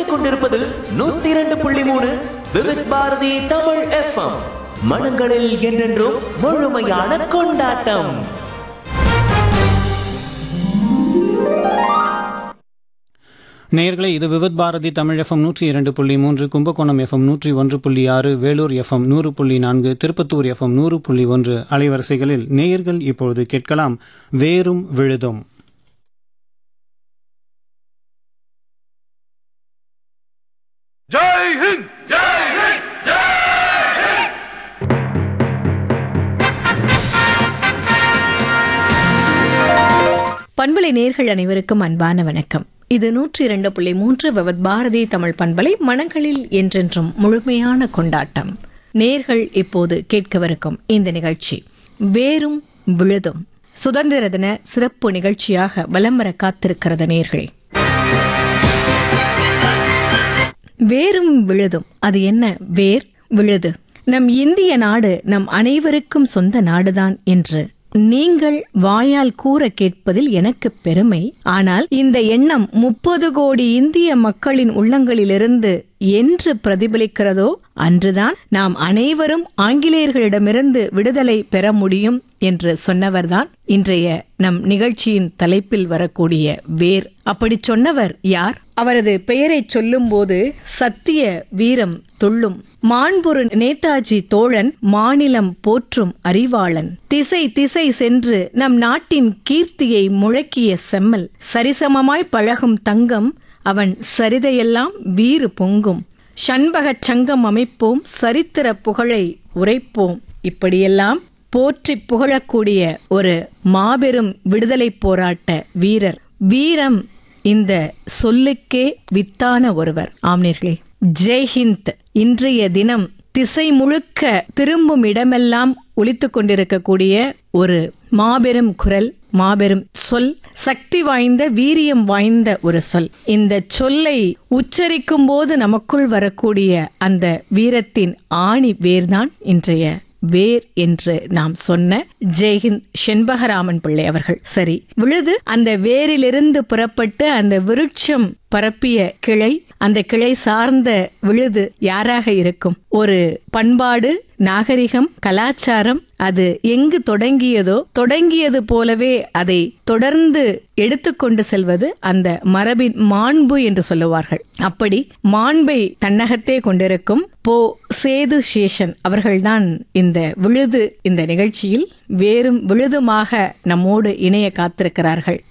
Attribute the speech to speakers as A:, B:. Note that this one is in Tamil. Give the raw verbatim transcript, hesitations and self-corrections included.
A: கேட்டுக்கொண்டிருப்பது நூத்தி இரண்டு புள்ளி மூணு விவித் பாரதி தமிழ் எஃப்எம். மனங்களில் என்றென்றும் முழுமையான கொண்டாட்டம்.
B: நேயர்களே, இது விவித் பாரதி தமிழ் எஃப்எம் நூற்றி இரண்டு புள்ளி மூன்று, கும்பகோணம் எஃப்எம் நூற்றி ஒன்று புள்ளி ஆறு, வேலூர் எஃப்எம் நூறு புள்ளி நான்கு, திருப்பத்தூர் எஃப்எம் நூறு புள்ளி ஒன்று அலைவரிசைகளில் நேயர்கள் இப்பொழுது கேட்கலாம் வேரும் விழுதும்.
C: ஜெய் ஹிந்த், ஜெய் ஹிந்த், ஜெய் ஹிந்த்.
D: பண்பலை நேர்கள் அனைவருக்கும் அன்பான வணக்கம். இது நூற்றி இரண்டு புள்ளி மூன்று விவித் பாரதி தமிழ் பண்பலை, மனங்களில் என்றென்றும் முழுமையான கொண்டாட்டம். நேர்கள் இப்போது கேட்கவிருக்கும் இந்த நிகழ்ச்சி வேரும் விழுதும் சுதந்திர தின சிறப்பு நிகழ்ச்சியாக வலம் வர காத்திருக்கிறது. நேர்கள், வேரும் விழுதும், அது என்ன வேர் விழுது? நம் இந்திய நாடு நம் அனைவருக்கும் சொந்த நாடுதான் என்று நீங்கள் வாயால் கூற கேட்பதில் எனக்கு பெருமை. ஆனால் இந்த எண்ணம் முப்பது கோடி இந்திய மக்களின் உள்ளங்களிலிருந்து என்று பிரதிபலிக்கிறதோ அன்றுதான் நாம் அனைவரும் ஆங்கிலேயர்களிடமிருந்து விடுதலை பெற முடியும் என்று சொன்னவர்தான் இன்றைய நம் நிகழ்ச்சியின் தலைப்பில் வரக்கூடிய வேர். அப்படி சொன்னவர் யார்? அவரது பெயரை சொல்லும் போது சத்திய வீரம் துள்ளும். மாண்புறு நேதாஜி தோழன், மாநிலம் போற்றும் அறிவாளன், திசை திசை சென்று நம் நாட்டின் கீர்த்தியை முழக்கிய செம்மல், சரிசமமாய் பழகும் தங்கம், அவன் சரிதையெல்லாம் வீறு பொங்கும். சண்பகச் சங்கம் அமைப்போம், சரித்திர புகழை உரைப்போம். இப்படியெல்லாம் போற்றி புகழக்கூடிய ஒரு மாபெரும் விடுதலை போராட்ட வீரர். வீரம் இந்த சொல்லுக்கே வித்தான ஒருவர். ஆம்னீர்களே, ஜெய்ஹிந்த் இன்றைய தினம் திசை முழுக்க திரும்பும் இடமெல்லாம் ஒலித்துக் கொண்டிருக்கக்கூடிய ஒரு மாபெரும் குரல், மாபெரும் சொல், சக்தி வாய்ந்த வீரியம் வாய்ந்த ஒரு சொல். இந்த சொல்லை உச்சரிக்கும் போது நமக்குள் வரக்கூடிய அந்த வீரத்தின் ஆணி வேர்தான் இன்றைய வேர் என்று நாம் சொன்ன ஜெய்ஹிந்த் செண்பகராமன் பிள்ளை அவர்கள். சரி, விழுது அந்த வேரிலிருந்து புறப்பட்டு அந்த விருட்சம் பரப்பிய கிளை, அந்த கிளை சார்ந்த விழுது யாராக இருக்கும்? ஒரு பண்பாடு, நாகரிகம், கலாச்சாரம் அது எங்கு தொடங்கியதோ தொடங்கியது போலவே அதை தொடர்ந்து எடுத்துக்கொண்டு செல்வது அந்த மரபின் மாண்பு என்று சொல்லுவார்கள். அப்படி மாண்பை தன்னகத்தே கொண்டிருக்கும் போ சேது சேஷன் அவர்கள்தான் இந்த விழுது இந்த நிகழ்ச்சியில் வேரும் விழுதுமாக நம்மோடு இணைய காத்திருக்கிறார்கள்.